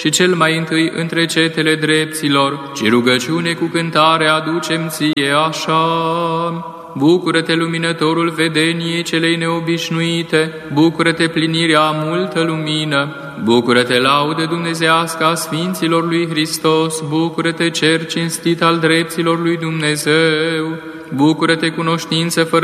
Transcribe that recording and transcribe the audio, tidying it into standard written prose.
și cel mai întâi între cetele drepților, ci rugăciune cu cântare aducem ție așa. Bucură-te, luminătorul vedeniei celei neobișnuite, bucură-te, plinirea a multă lumină, bucură-te, laudă dumnezească a Sfinților lui Hristos, bucură-te, cer cinstit al drepților lui Dumnezeu, bucură-te, cunoștință fără